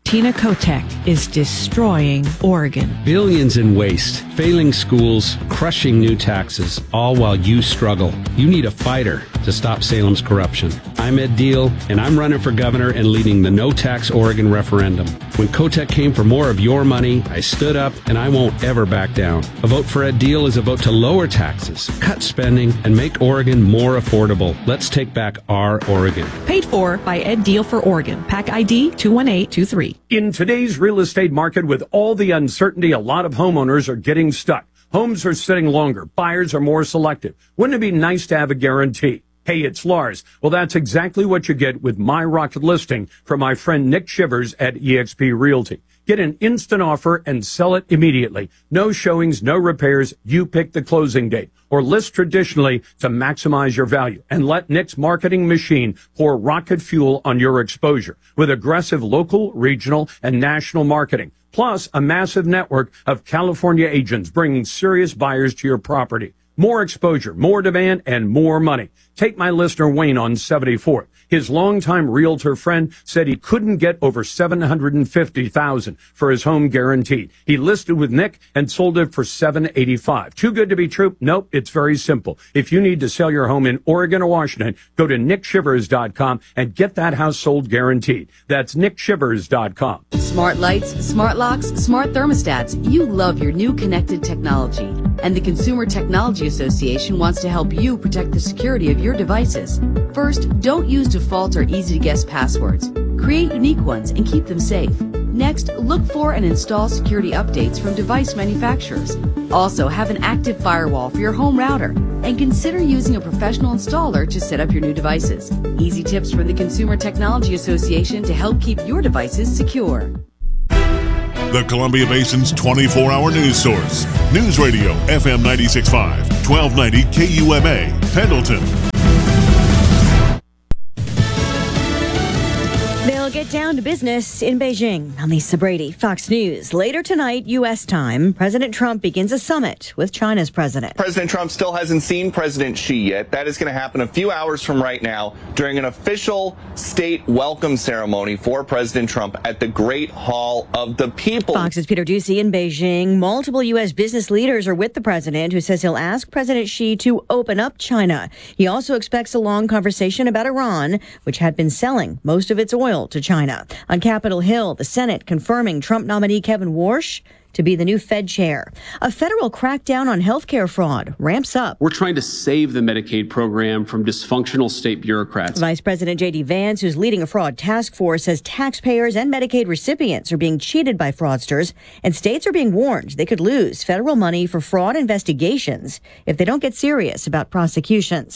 Tina Kotek is destroying Oregon. Billions in waste, failing schools, crushing new taxes, all while you struggle. You need a fighter to stop Salem's corruption. I'm Ed Deal, and I'm running for governor and leading the No Tax Oregon referendum. When Kotek came for more of your money, I stood up, and I won't ever back down. A vote for Ed Deal is a vote to lower taxes, cut spending, and make Oregon more affordable. Let's take back our Oregon. Paid for by Ed Deal for Oregon. PAC ID 21823. In today's real estate market, with all the uncertainty, a lot of homeowners are getting stuck. Homes are sitting longer. Buyers are more selective. Wouldn't it be nice to have a guarantee? Hey, it's Lars. Well, that's exactly what you get with My Rocket Listing from my friend Nick Shivers at eXp Realty. Get an instant offer and sell it immediately. No showings, no repairs. You pick the closing date. Or list traditionally to maximize your value. And let Nick's marketing machine pour rocket fuel on your exposure with aggressive local, regional, and national marketing. Plus a massive network of California agents bringing serious buyers to your property. More exposure, more demand, and more money. Take my listener Wayne on 74th. His longtime realtor friend said he couldn't get over $750,000 for his home guaranteed. He listed with Nick and sold it for $785,000. Too good to be true? Nope, it's very simple. If you need to sell your home in Oregon or Washington, go to nickshivers.com and get that house sold guaranteed. That's nickshivers.com. Smart lights, smart locks, smart thermostats. You love your new connected technology. And the Consumer Technology Association wants to help you protect the security of your devices. First, don't use default or easy-to-guess passwords. Create unique ones and keep them safe. Next, look for and install security updates from device manufacturers. Also, have an active firewall for your home router. And consider using a professional installer to set up your new devices. Easy tips from the Consumer Technology Association to help keep your devices secure. The Columbia Basin's 24-hour news source. News Radio, FM 96.5, 1290 KUMA, Pendleton. They'll get down to business in Beijing. I'm Lisa Brady, Fox News. Later tonight, U.S. time, President Trump begins a summit with China's president. President Trump still hasn't seen President Xi yet. That is going to happen a few hours from right now during an official state welcome ceremony for President Trump at the Great Hall of the People. Fox's Peter Doocy in Beijing. Multiple U.S. business leaders are with the president, who says he'll ask President Xi to open up China. He also expects a long conversation about Iran, which had been selling most of its oil to China. On Capitol Hill, the Senate confirming Trump nominee Kevin Warsh to be the new Fed chair. A federal crackdown on healthcare fraud ramps up. We're trying to save the Medicaid program from dysfunctional state bureaucrats. Vice President J.D. Vance, who's leading a fraud task force, says taxpayers and Medicaid recipients are being cheated by fraudsters, and states are being warned they could lose federal money for fraud investigations if they don't get serious about prosecutions.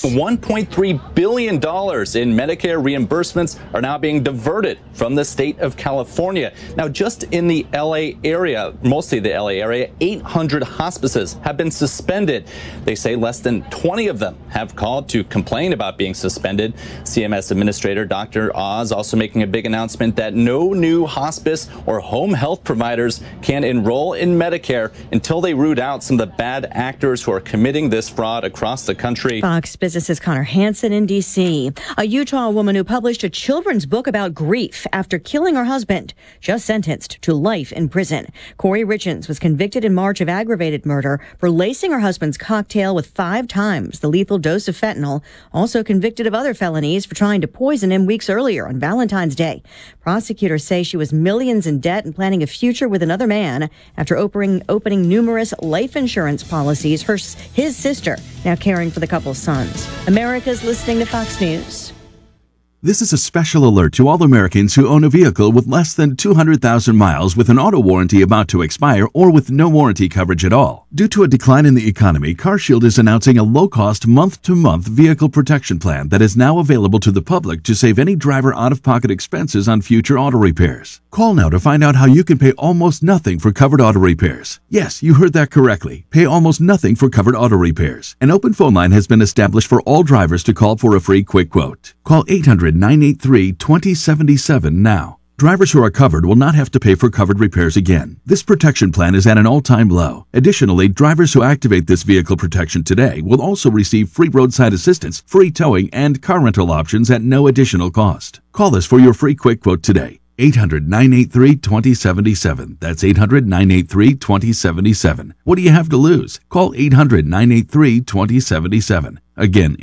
$1.3 billion in Medicare reimbursements are now being diverted from the state of California. Now, just in the L.A. area, mostly the LA area, 800 hospices have been suspended. They say less than 20 of them have called to complain about being suspended. CMS Administrator Dr. Oz also making a big announcement that no new hospice or home health providers can enroll in Medicare until they root out some of the bad actors who are committing this fraud across the country. Fox Business's Connor Hansen in D.C. A Utah woman who published a children's book about grief after killing her husband, just sentenced to life in prison. Corey Richens was convicted in March of aggravated murder for lacing her husband's cocktail with 5 times the lethal dose of fentanyl, also convicted of other felonies for trying to poison him weeks earlier on Valentine's Day. Prosecutors say she was millions in debt and planning a future with another man after opening numerous life insurance policies, his sister now caring for the couple's sons. America's listening to Fox News. This is a special alert to all Americans who own a vehicle with less than 200,000 miles with an auto warranty about to expire or with no warranty coverage at all. Due to a decline in the economy, CarShield is announcing a low-cost month-to-month vehicle protection plan that is now available to the public to save any driver out-of-pocket expenses on future auto repairs. Call now to find out how you can pay almost nothing for covered auto repairs. Yes, you heard that correctly. Pay almost nothing for covered auto repairs. An open phone line has been established for all drivers to call for a free quick quote. Call 800-983-2077 now. Drivers who are covered will not have to pay for covered repairs again. This protection plan is at an all-time low. Additionally, drivers who activate this vehicle protection today will also receive free roadside assistance, free towing, and car rental options at no additional cost. Call us for your free quick quote today. 800-983-2077. That's 800-983-2077. What do you have to lose? Call 800-983-2077. Again,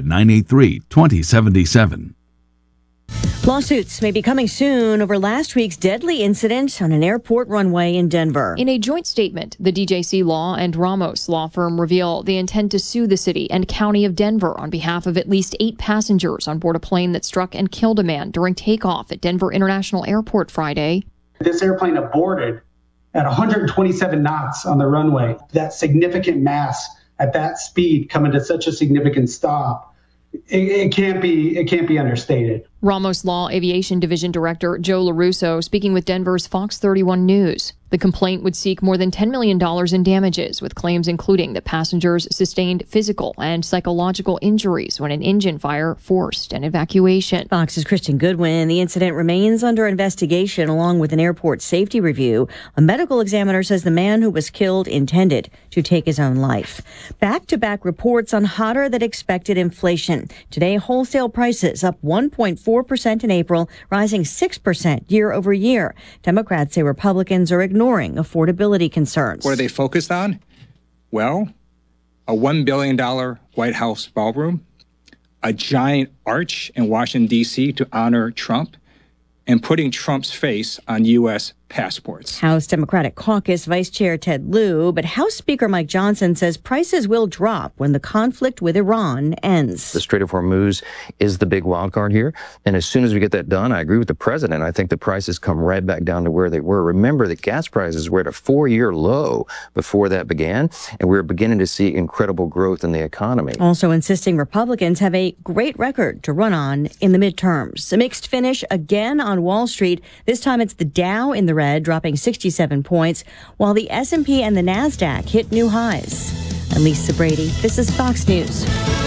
800-983-2077. Lawsuits may be coming soon over last week's deadly incident on an airport runway in Denver. In a joint statement, the DJC Law and Ramos law firm reveal they intend to sue the city and county of Denver on behalf of at least 8 passengers on board a plane that struck and killed a man during takeoff at Denver International Airport Friday. This airplane aborted at 127 knots on the runway. That significant mass at that speed coming to such a significant stop, it can't be understated. Ramos Law Aviation Division Director Joe LaRusso speaking with Denver's Fox 31 News. The complaint would seek more than $10 million in damages, with claims including that passengers sustained physical and psychological injuries when an engine fire forced an evacuation. Fox's Kristen Goodwin. The incident remains under investigation along with an airport safety review. A medical examiner says the man who was killed intended to take his own life. Back-to-back reports on hotter than expected inflation. Today, wholesale prices up 1.4% in April, rising 6% year over year. Democrats say Republicans are ignoring affordability concerns. What are they focused on? Well, a $1 billion White House ballroom, a giant arch in Washington, D.C. to honor Trump, and putting Trump's face on U.S. passports. House Democratic Caucus Vice Chair Ted Lieu, but House Speaker Mike Johnson says prices will drop when the conflict with Iran ends. The Strait of Hormuz is the big wild card here. And as soon as we get that done, I agree with the president. I think the prices come right back down to where they were. Remember that gas prices were at a 4-year low before that began, and we're beginning to see incredible growth in the economy. Also insisting Republicans have a great record to run on in the midterms. A mixed finish again on Wall Street. This time it's the Dow in the red, dropping 67 points, while the S&P and the NASDAQ hit new highs. I'm Lisa Brady. This is Fox News.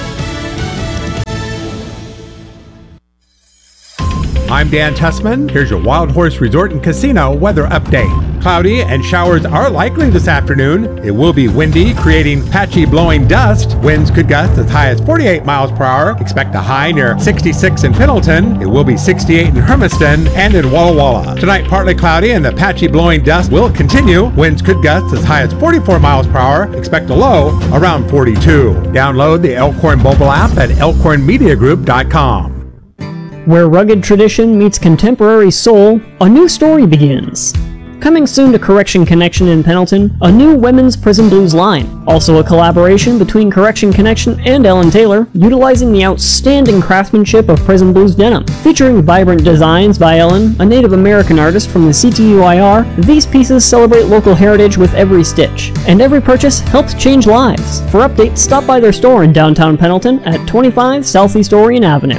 I'm Dan Tussman. Here's your Wild Horse Resort and Casino weather update. Cloudy and showers are likely this afternoon. It will be windy, creating patchy blowing dust. Winds could gust as high as 48 miles per hour. Expect a high near 66 in Pendleton. It will be 68 in Hermiston and in Walla Walla. Tonight, partly cloudy and the patchy blowing dust will continue. Winds could gust as high as 44 miles per hour. Expect a low around 42. Download the Elkhorn mobile app at elkhornmediagroup.com. Where rugged tradition meets contemporary soul, a new story begins. Coming soon to Correction Connection in Pendleton, a new women's prison blues line. Also a collaboration between Correction Connection and Ellen Taylor, utilizing the outstanding craftsmanship of prison blues denim. Featuring vibrant designs by Ellen, a Native American artist from the CTUIR, these pieces celebrate local heritage with every stitch. And every purchase helps change lives. For updates, stop by their store in downtown Pendleton at 25 Southeast Orion Avenue.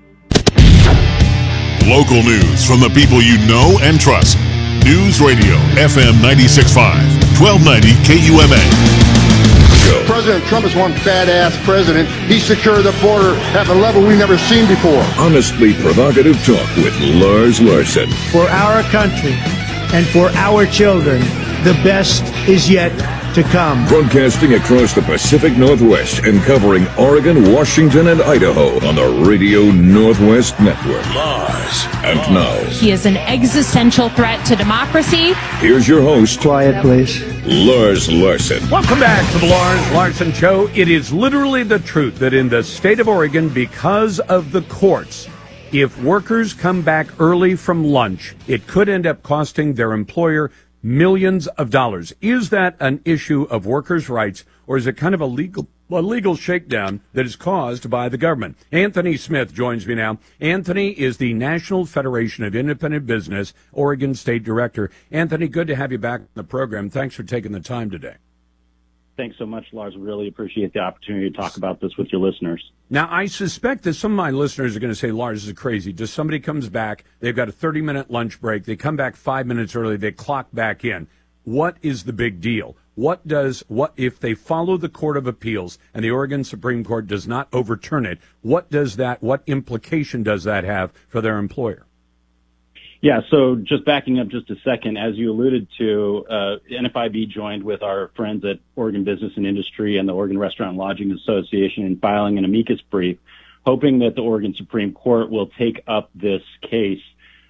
Local news from the people you know and trust. News Radio, FM 96.5, 1290 KUMA. President Trump is one badass president. He secured the border at a level we've never seen before. Honestly provocative talk with Lars Larson. For our country and for our children, the best is yet to come. Broadcasting across the Pacific Northwest and covering Oregon, Washington, and Idaho on the Radio Northwest Network. Lars. And now, he is an existential threat to democracy. Here's your host. Quiet, please. Lars Larson. Welcome back to the Lars Larson Show. It is literally the truth that in the state of Oregon, because of the courts, if workers come back early from lunch, it could end up costing their employer millions of dollars. Is that an issue of workers' rights, or is it kind of a legal shakedown that is caused by the government? Anthony Smith joins me now. Anthony is the National Federation of Independent Business, Oregon State Director. Anthony, good to have you back on the program. Thanks for taking the time today. Thanks so much, Lars. Really appreciate the opportunity to talk about this with your listeners. Now, I suspect that some of my listeners are going to say, Lars, this is crazy. Just somebody comes back, they've got a 30-minute lunch break, they come back 5 minutes early, they clock back in. What is the big deal? What if they follow the Court of Appeals and the Oregon Supreme Court does not overturn it? What implication does that have for their employer? Yeah, so just backing up just a second, as you alluded to, NFIB joined with our friends at Oregon Business and Industry and the Oregon Restaurant and Lodging Association in filing an amicus brief, hoping that the Oregon Supreme Court will take up this case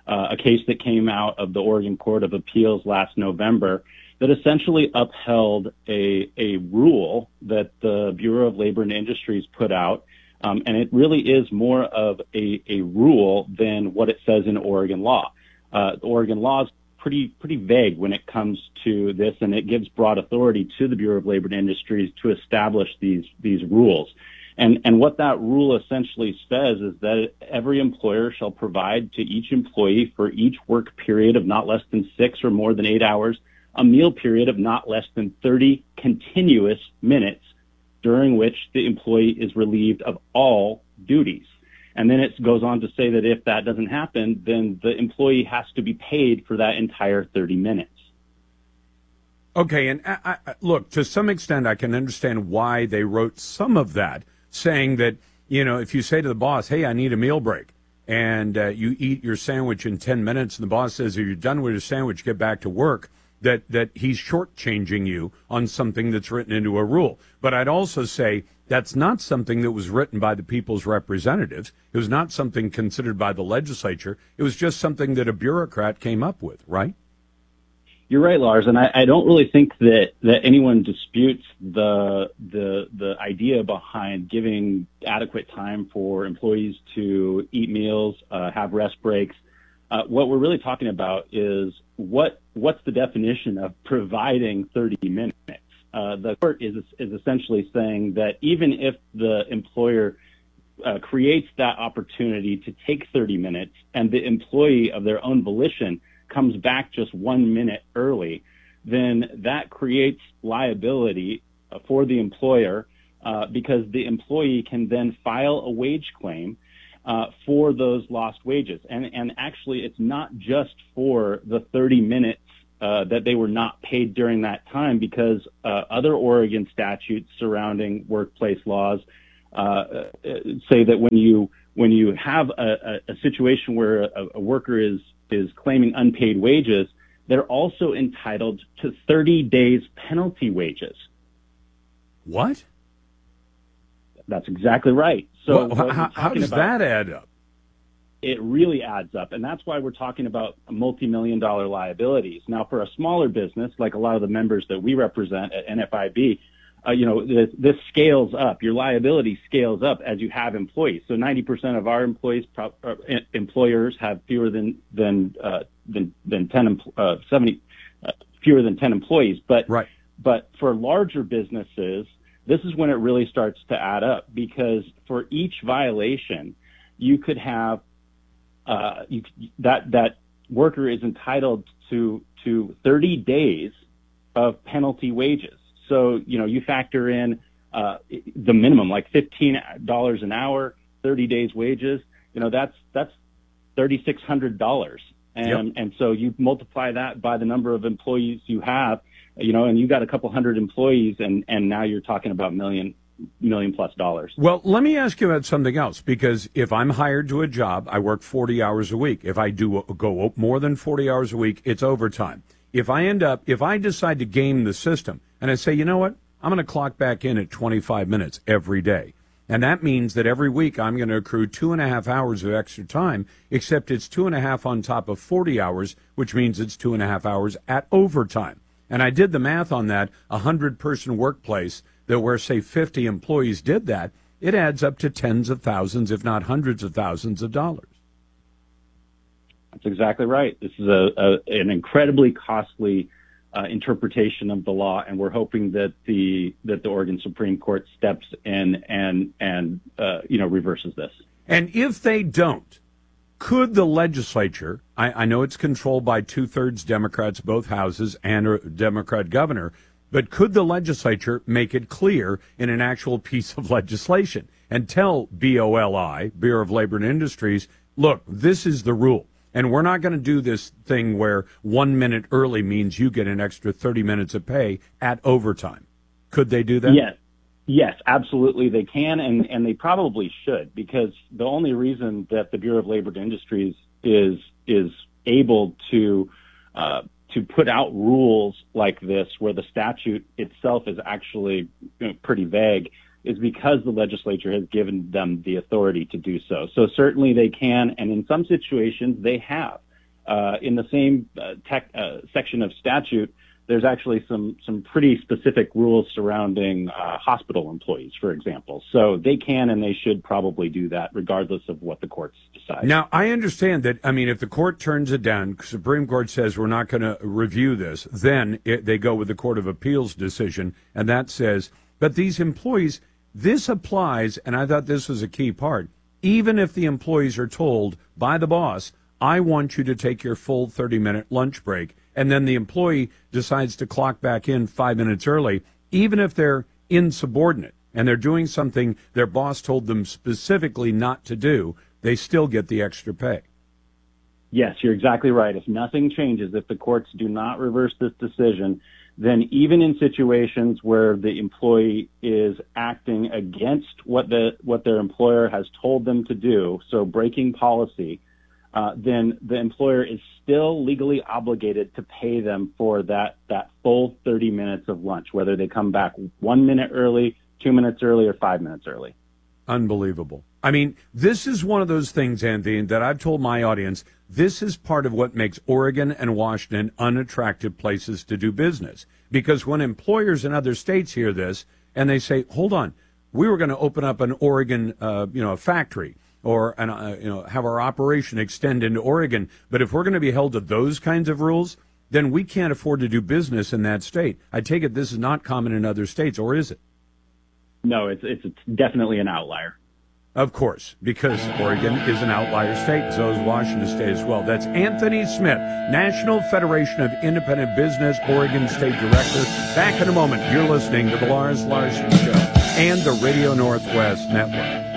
a case that came out of the Oregon Court of Appeals last November that essentially upheld a rule that the Bureau of Labor and Industries put out. And it really is more of a rule than what it says in Oregon law. The Oregon law is pretty vague when it comes to this, and it gives broad authority to the Bureau of Labor and Industries to establish these rules. And what that rule essentially says is that every employer shall provide to each employee for each work period of not less than 6 or more than 8 hours, a meal period of not less than 30 continuous minutes during which the employee is relieved of all duties. And then it goes on to say that if that doesn't happen, then the employee has to be paid for that entire 30 minutes. Okay, and look, to some extent, I can understand why they wrote some of that, saying that, you know, if you say to the boss, hey, I need a meal break, and you eat your sandwich in 10 minutes, and the boss says, if you're done with your sandwich, get back to work, that he's shortchanging you on something that's written into a rule. But I'd also say that's not something that was written by the people's representatives. It was not something considered by the legislature. It was just something that a bureaucrat came up with, right? You're right, Lars, and I don't really think that anyone disputes the idea behind giving adequate time for employees to eat meals, have rest breaks. What we're really talking about is what's the definition of providing 30 minutes? The court is essentially saying that even if the employer creates that opportunity to take 30 minutes and the employee of their own volition comes back just 1 minute early, then that creates liability for the employer because the employee can then file a wage claim for those lost wages. And actually, it's not just for the 30 minutes that they were not paid during that time, because other Oregon statutes surrounding workplace laws say that when you have a situation where a worker is claiming unpaid wages, they're also entitled to 30 days penalty wages. What? That's exactly right. So well, how does that add up? It really adds up, and that's why we're talking about multi-million-dollar liabilities. Now, for a smaller business, like a lot of the members that we represent at NFIB, this scales up. Your liability scales up as you have employees. So 90% of our employers have fewer than 10 employees. But for larger businesses, this is when it really starts to add up, because for each violation, you could have that worker is entitled to 30 days of penalty wages. So, you factor in the minimum, like $15 an hour, 30 days wages, that's $3,600. And so you multiply that by the number of employees you have, and you got a couple hundred employees, and now you're talking about million plus dollars. Well, let me ask you about something else, because if I'm hired to a job, I work 40 hours a week. If I do go more than 40 hours a week, it's overtime. If I decide to game the system and I say, you know what, I'm going to clock back in at 25 minutes every day. And that means that every week I'm going to accrue 2.5 hours of extra time, except it's 2.5 on top of 40 hours, which means it's 2.5 hours at overtime. And I did the math on that, 100-person workplace that where, say, 50 employees did that, it adds up to tens of thousands, if not hundreds of thousands of dollars. That's exactly right. This is an incredibly costly interpretation of the law, and we're hoping that the Oregon Supreme Court steps in and reverses this. And if they don't, could the legislature, I know it's controlled by 2/3 Democrats, both houses, and a Democrat governor, but could the legislature make it clear in an actual piece of legislation and tell BOLI, Bureau of Labor and Industries, look, this is the rule. And we're not going to do this thing where 1 minute early means you get an extra 30 minutes of pay at overtime. Could they do that? Yes, absolutely they can, and they probably should, because the only reason that the Bureau of Labor and Industries is able to put out rules like this, where the statute itself is actually pretty vague, is because the legislature has given them the authority to do so. So certainly they can, and in some situations they have. In the same section of statute, there's actually some pretty specific rules surrounding hospital employees, for example. So they can and they should probably do that regardless of what the courts decide. Now, I understand that, I mean, if the court turns it down, Supreme Court says we're not going to review this, then they go with the Court of Appeals decision, and that says, but these employees, this applies, and I thought this was a key part, even if the employees are told by the boss, I want you to take your full 30-minute lunch break, and then the employee decides to clock back in 5 minutes early, even if they're insubordinate and they're doing something their boss told them specifically not to do, they still get the extra pay. Yes, you're exactly right. If nothing changes, if the courts do not reverse this decision, then even in situations where the employee is acting against what their employer has told them to do, so breaking policy, then the employer is still legally obligated to pay them for that full 30 minutes of lunch, whether they come back 1 minute early, 2 minutes early, or 5 minutes early. Unbelievable. I mean, this is one of those things, Anthony, that I've told my audience, this is part of what makes Oregon and Washington unattractive places to do business. Because when employers in other states hear this and they say, hold on, we were going to open up an Oregon, a factory, or have our operation extend into Oregon. But if we're going to be held to those kinds of rules, then we can't afford to do business in that state. I take it this is not common in other states, or is it? No, it's definitely an outlier. Of course, because Oregon is an outlier state, so is Washington State as well. That's Anthony Smith, National Federation of Independent Business, Oregon State Director. Back in a moment. You're listening to the Lars Larson Show and the Radio Northwest Network.